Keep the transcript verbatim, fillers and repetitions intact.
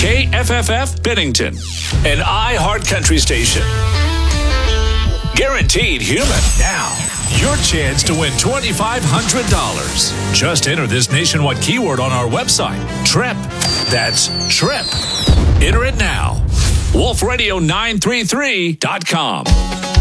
K F F F Bennington, an iHeart Country station. Guaranteed human. Now, your chance to win twenty-five hundred dollars. Just enter this nationwide keyword on our website, TRIP. That's TRIP. Enter it now. wolf radio nine three three dot com.